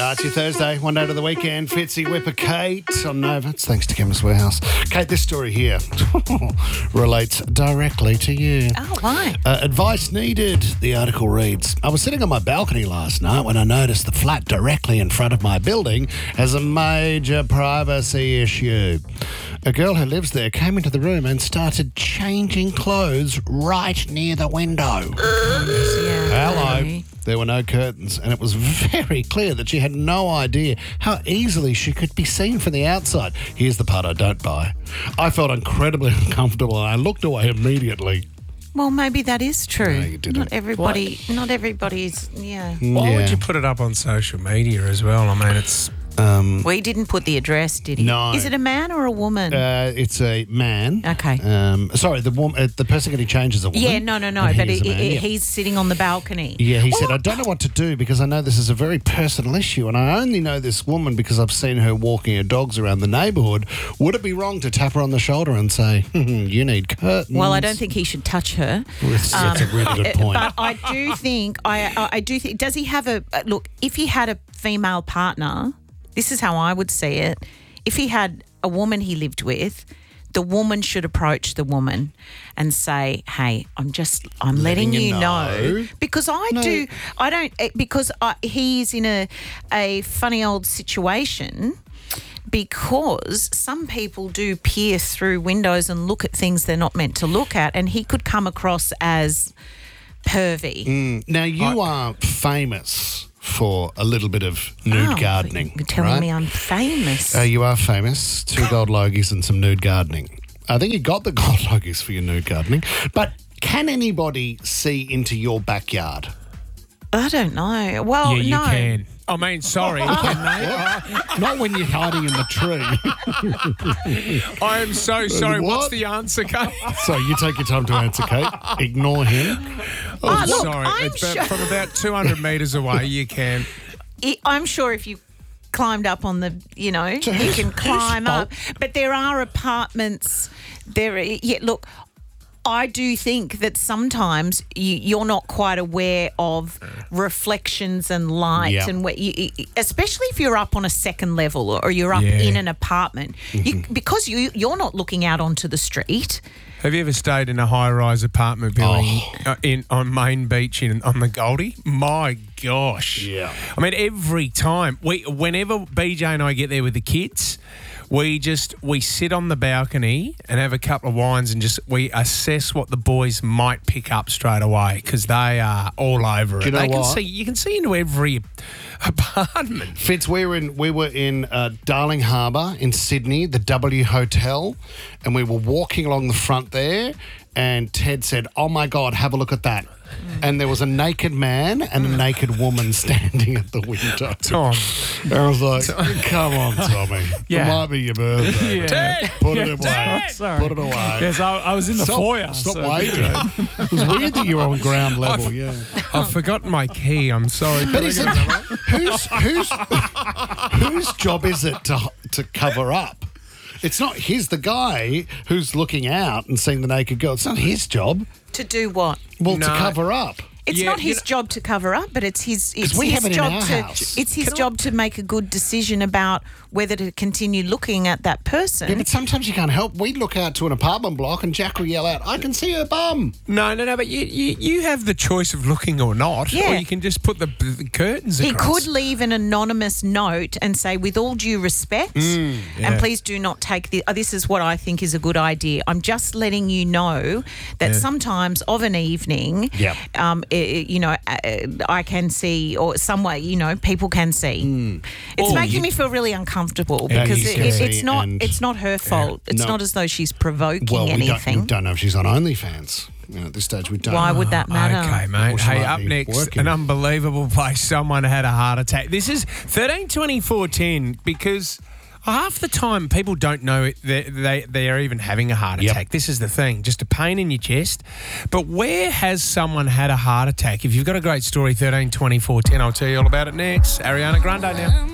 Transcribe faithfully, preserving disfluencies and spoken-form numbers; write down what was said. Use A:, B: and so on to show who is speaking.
A: No, it's your Thursday, one day to the weekend. Fitzy, Whipper, Kate on Nova. It's thanks to Chemist Warehouse. Kate, this story here relates directly to you.
B: Oh, why?
A: Uh, advice needed, the article reads. I was sitting on my balcony last night when I noticed the flat directly in front of my building has a major privacy issue. A girl who lives there came into the room and started changing clothes right near the window.
B: Yeah.
A: Hello. There were no curtains, and it was very clear that she had no idea how easily she could be seen from the outside. Here's the part I don't buy. I felt incredibly uncomfortable, and I looked away immediately.
B: Well, maybe that is true.
A: No, you didn't.
B: Not everybody. Not everybody's. Yeah.
C: Why
A: Yeah.
C: would you put it up on social media as well? I mean, it's...
A: Um,
B: We didn't put the address, did he?
A: No.
B: Is it a man or a woman?
A: uh, it's a man.
B: Okay.
A: Um, sorry, the woman, uh, the person getting changed is a woman.
B: yeah. No. No. No.
A: and
B: But
A: he's
B: he,
A: a man,
B: he-
A: yeah.
B: he's sitting on the balcony.
A: Yeah, he
B: Well,
A: said, I don't know what to do because I know this is a very personal issue and I only know this woman because I've seen her walking her dogs around the neighbourhood. Would it be wrong to tap her on the shoulder and say, you need curtains?
B: Well, I don't think he should touch her.
A: That's, that's a really good point.
B: But I do think I I I do think does he have a uh, look, if he had a female partner, this is how I would see it. If he had a woman he lived with, the woman should approach the woman and say, "Hey, I'm just I'm letting,
A: Letting you
B: you know.
A: know.
B: because I
A: No.
B: do I don't eh, because I, he's in a a funny old situation." Because some people do peer through windows and look at things they're not meant to look at, and he could come across as pervy.
A: Mm, now, you are famous for a little bit of nude
B: Oh,
A: gardening,
B: You're telling
A: right?
B: me I'm famous.
A: Uh, you are famous. Two gold logies and some nude gardening. I think you got the gold logies for your nude gardening. But can anybody see into your backyard?
B: I don't know. Well,
C: yeah, you
B: no.
C: can. I mean, sorry, can they?
A: Not when you're hiding in the tree.
C: I am so sorry.
A: What?
C: What's the answer, Kate?
A: So you take your time to answer, Kate. Ignore him.
B: Oh, look,
C: sorry.
B: I'm
C: It's about-
B: sure-
C: From about two hundred metres away, you can.
B: I- I'm sure if you climbed up on the, you know,
A: So
B: you
A: who's-
B: can
A: who's
B: climb up.
A: fault?
B: But there are apartments. There, are- yeah. Look, I do think that sometimes you, you're not quite aware of reflections and light,
A: Yeah.
B: and what you, especially if you're up on a second level or you're up
C: Yeah.
B: in an apartment, you,
A: Mm-hmm.
B: because you you're not looking out onto the street.
C: Have you ever stayed in a high-rise apartment building
A: Oh.
C: uh, in on Main Beach in on the Goldie? My gosh!
A: Yeah.
C: I mean, every time we, whenever B J and I get there with the kids, we just we sit on the balcony and have a couple of wines and just we assess what the boys might pick up straight away because they are all over it.
A: you know
C: they can
A: what?
C: see you can see into every apartment.
A: Fitz, we were in we were in uh, Darling Harbour in Sydney, the W Hotel, and we were walking along the front there, and Ted said, "Oh my God, have a look at that." And there was a naked man and a naked woman standing at the window.
C: Tom,
A: And I was like, come on, Tommy.
C: Yeah.
A: It might be your birthday.
D: Yeah.
C: Ted!
A: Put it
C: Yeah,
A: away.
C: Ted!
D: Sorry.
A: Put it away.
D: Yes, I, I was in the
A: Stop,
D: foyer.
A: stop
D: so-
A: waving. It was weird that you were on ground level, yeah.
C: I've forgotten my key. I'm sorry.
A: But is it, whose, whose, whose job is it to, to cover up? It's not his, the guy who's looking out and seeing the naked girl. It's not his job.
B: To do what?
A: Well,
C: No.
A: to cover up.
B: It's
C: Yeah,
B: not
C: you
B: his
C: know-
B: job to cover up, but it's his. It's
A: we
B: his
A: have it in
B: job
A: our
B: to.
A: house.
B: It's his
C: Can I-
B: job to make a good decision about whether to continue looking at that person.
A: Yeah, but sometimes you can't help. We look out to an apartment block and Jack will yell out, I can see her bum.
C: No, no, no. But you, you, you have the choice of looking or not,
B: Yeah.
C: or you can just put the, the curtains
B: He
C: across.
B: could leave an anonymous note and say, with all due respect,
A: Mm,
C: yeah.
B: and please do not take this. Oh, this is what I think is a good idea. I'm just letting you know that
C: Yeah.
B: sometimes of an evening,
A: Yep.
B: um, i- i- you know, uh, I can see, or some way, you know, people can see. It's
A: Or
B: making
A: you-
B: me feel really uncomfortable
C: Yeah,
B: because
A: you
B: it,
A: can
B: it,
A: see
B: it's not
A: and-
B: it's not her fault. It's
A: No.
B: not as though she's provoking
A: Well, we
B: anything.
A: don't, don't know if she's on OnlyFans. You know, at this stage, we don't.
B: Why would that matter?
C: Okay, mate.
A: Or she
C: Hey,
A: might
C: up
A: be
C: next,
A: working.
C: an unbelievable place. Someone had a heart attack. This is thirteen twenty-four ten because half the time people don't know it, they, they, they're even having a heart
A: Yep.
C: attack. This is the thing, just a pain in your chest. But where has someone had a heart attack? If you've got a great story, thirteen twenty-four ten, I'll tell you all about it next. Ariana Grande now.